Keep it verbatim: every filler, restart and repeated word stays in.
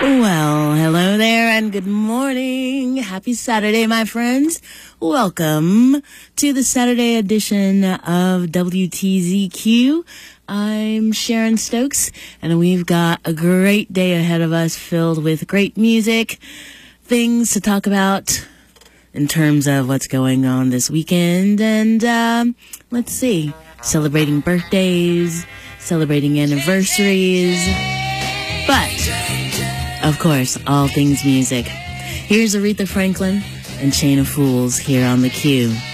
Well, hello there and good morning. Happy Saturday, my friends. Welcome to the Saturday edition of W T Z Q. I'm Sharon Stokes, and we've got a great day ahead of us filled with great music, things to talk about in terms of what's going on this weekend, and um, let's see, celebrating birthdays, celebrating anniversaries, but of course, all things music. Here's Aretha Franklin and Chain of Fools here on the Q.